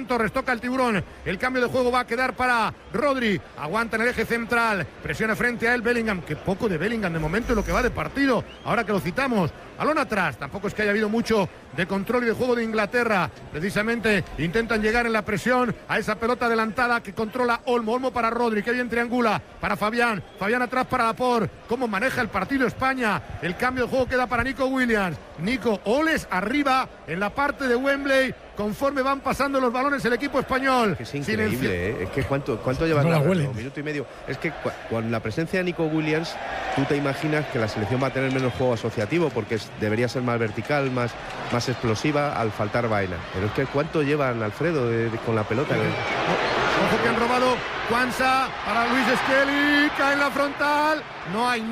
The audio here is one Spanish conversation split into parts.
Torres, toca el Tiburón, el cambio de juego va a quedar para Rodri, aguanta en el eje central, presiona frente a él Bellingham, que poco de Bellingham de momento en lo que va de partido, ahora que lo citamos, balón atrás, tampoco es que haya habido mucho de control y de juego de Inglaterra, precisamente intentan llegar en la presión a esa pelota adelantada que controla Olmo para Rodri, que bien triangula para Fabián atrás para Laporte, cómo maneja el partido España, el cambio de juego queda para Nico Williams, Nico, Oles arriba en la parte de Wembley, conforme van pasando los balones el equipo español. Es increíble, es que cuánto lleva un minuto y medio. Es que con la presencia de Nico Williams, tú te imaginas que la selección va a tener menos juego asociativo porque debería ser más vertical, más explosiva al faltar Baena. Pero es que cuánto llevan, Alfredo, con la pelota. Ojo que han robado Quansah para Luis Skelly, cae en la frontal, no hay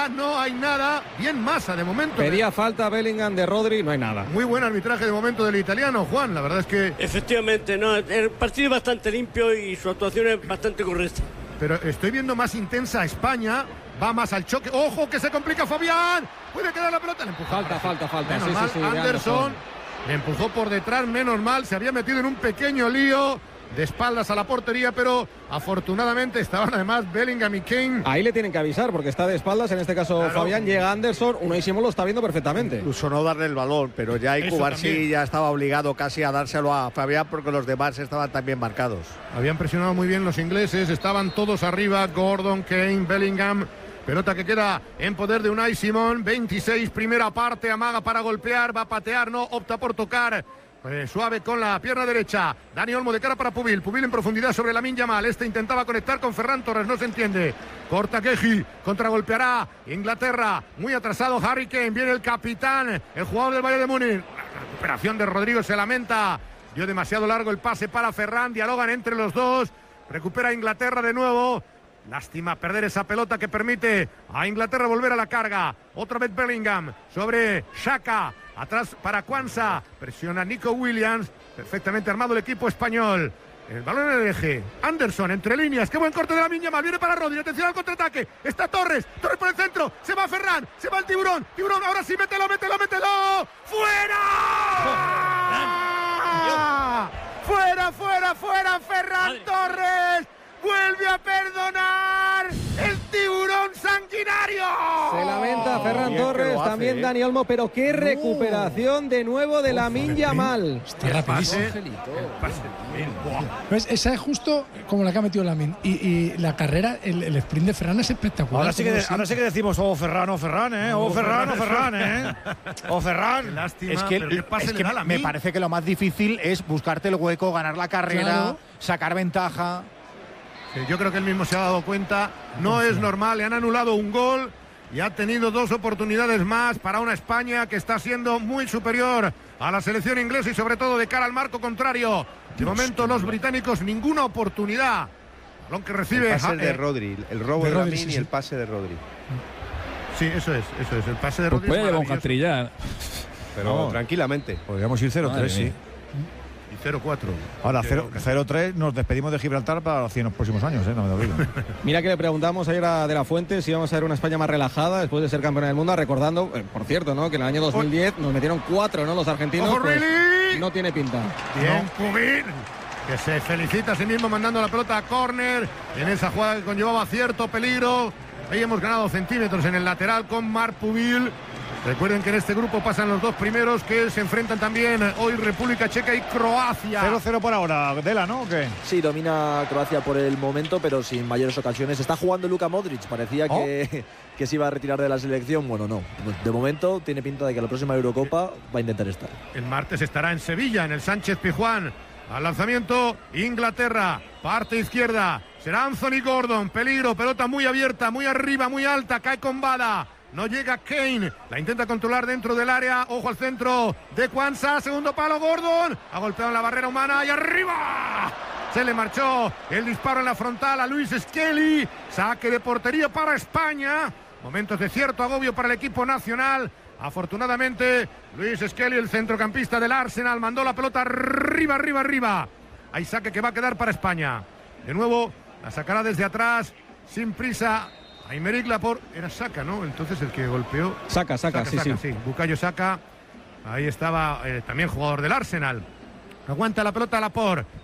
nada, bien Massa de momento. Pedía falta Bellingham de Rodri, no hay nada. Muy buen arbitraje de momento del italiano, Juan, la verdad es que... Efectivamente, no, el partido es bastante limpio y su actuación es bastante correcta. Pero estoy viendo más intensa a España, va más al choque, ojo que se complica Fabián, puede quedar la pelota, le empuja. Falta. Menos mal, sí, Anderson le empujó por detrás, menos mal, se había metido en un pequeño lío de espaldas a la portería, pero afortunadamente estaban además Bellingham y Kane. Ahí le tienen que avisar porque está de espaldas, en este caso claro. Fabián, llega Anderson, Unai Simón lo está viendo perfectamente. Incluso no darle el balón, pero ya Cubarsí ya estaba obligado casi a dárselo a Fabián porque los demás estaban también marcados. Habían presionado muy bien los ingleses, estaban todos arriba, Gordon, Kane, Bellingham. Pelota que queda en poder de Unai Simón, 26, primera parte, amaga para golpear, va a patear, no, opta por tocar. Suave con la pierna derecha, Dani Olmo de cara para Pubil en profundidad sobre Lamine Yamal, este intentaba conectar con Ferran Torres, no se entiende, corta Keji, contragolpeará Inglaterra, muy atrasado Harry Kane, viene el capitán, el jugador del Bayern de Múnich, la recuperación de Rodrigo se lamenta, dio demasiado largo el pase para Ferran, dialogan entre los dos, recupera Inglaterra de nuevo. Lástima perder esa pelota que permite a Inglaterra volver a la carga. Otra vez Bellingham sobre Xhaka. Atrás para Quansah. Presiona Nico Williams. Perfectamente armado el equipo español. El balón en el eje. Anderson entre líneas. Qué buen corte de Lamine Yamal. Viene para Rodri. Atención al contraataque. Está Torres. Torres por el centro. Se va Ferran. Se va el Tiburón. Tiburón ahora sí. Mételo. ¡Fuera! ¡Fuera! Ferran Torres. Vuelve a perdonar el Tiburón sanguinario. Se lamenta Ferran Torres, también Dani Olmo, pero qué recuperación de nuevo de Lamine Yamal. Está rapidísimo. Pues esa es justo como la que ha metido Lamine. Y la carrera, el sprint de Ferran es espectacular. Ahora sí que decimos, Ferran, Lástima, es que me parece que lo más difícil es buscarte el hueco, ganar la carrera, sacar ventaja. Yo creo que él mismo se ha dado cuenta, no es normal, le han anulado un gol y ha tenido dos oportunidades más para una España que está siendo muy superior a la selección inglesa y sobre todo de cara al marco contrario. De momento los británicos ninguna oportunidad. Balón que recibe el pase de Rodri, el robo de Lamine y el pase de Rodri. Sí, eso es, el pase de Rodri. Puede llevar un hat-trick, pero tranquilamente. Podríamos ir 0-3, sí. 0-4. Ahora 0-3 nos despedimos de Gibraltar para los próximos años, no me lo digo. Mira que le preguntamos ayer a De La Fuente si íbamos a ver una España más relajada después de ser campeona del mundo, recordando, por cierto, ¿no?, que en el año 2010 nos metieron 4, ¿no?, los argentinos. Pues, no tiene pinta. Bien, Pubil, que se felicita a sí mismo mandando la pelota a córner en esa jugada que conllevaba cierto peligro. Ahí hemos ganado centímetros en el lateral con Marc Pubil. Recuerden que en este grupo pasan los dos primeros que se enfrentan también hoy República Checa y Croacia. 0-0 por ahora, Dela, ¿no? ¿O qué? Sí, domina Croacia por el momento, pero sin mayores ocasiones. Está jugando Luka Modric, parecía que se iba a retirar de la selección. Bueno, no. De momento tiene pinta de que la próxima Eurocopa va a intentar estar. El martes estará en Sevilla, en el Sánchez Pizjuán. Al lanzamiento, Inglaterra, parte izquierda. Será Anthony Gordon, peligro, pelota muy abierta, muy arriba, muy alta, cae con Bada. No llega Kane, la intenta controlar dentro del área, ojo al centro de Quansah, segundo palo Gordon, ha golpeado en la barrera humana y arriba, se le marchó el disparo en la frontal a Luis Skelly, saque de portería para España, momentos de cierto agobio para el equipo nacional, afortunadamente Luis Skelly, el centrocampista del Arsenal, mandó la pelota arriba, hay saque que va a quedar para España, de nuevo la sacará desde atrás, sin prisa, Aymeric Laporte, era Saka, ¿no? Entonces el que golpeó... Saka, sí. Bukayo Saka, ahí estaba también jugador del Arsenal. Aguanta la pelota Laporte,